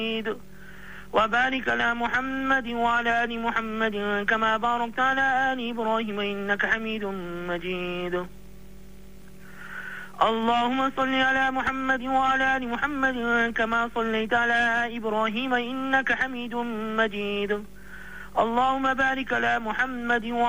وبارك على محمد وعلى آل محمد كما باركت على آل إبراهيم إنك حميد مجيد. اللهم صل على محمد وعلى آل محمد كما صليت على إبراهيم إنك حميد مجيد. اللهم بارك على محمد